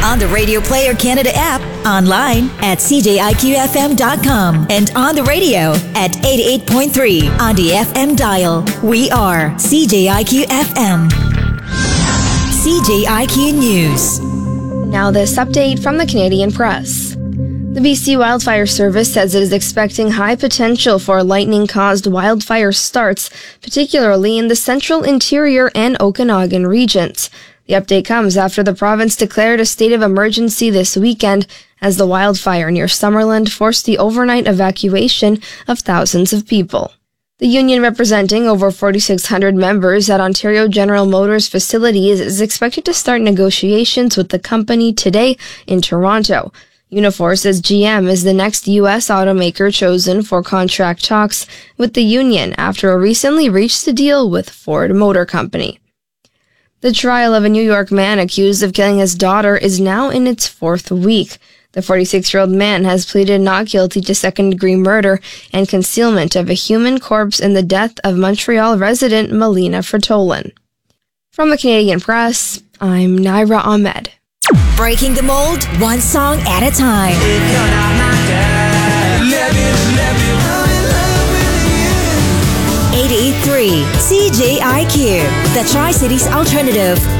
on the Radio Player Canada app, online at cjiqfm.com, and on the radio at 88.3 on the FM dial. We are CJIQ FM. CJIQ News. Now this update from the Canadian Press. The BC Wildfire Service says it is expecting high potential for lightning-caused wildfire starts, particularly in the central, interior, and Okanagan regions. The update comes after the province declared a state of emergency this weekend as the wildfire near Summerland forced the overnight evacuation of thousands of people. The union representing over 4,600 members at Ontario General Motors facilities is expected to start negotiations with the company today in Toronto. Unifor says GM is the next U.S. automaker chosen for contract talks with the union after it recently reached a deal with Ford Motor Company. The trial of a New York man accused of killing his daughter is now in its fourth week. The 46-year-old man has pleaded not guilty to second-degree murder and concealment of a human corpse in the death of Montreal resident Melina Fratolin. From the Canadian Press, I'm Naira Ahmed. Breaking the mold, one song at a time. 88.3 CJIQ, the Tri-Cities Alternative.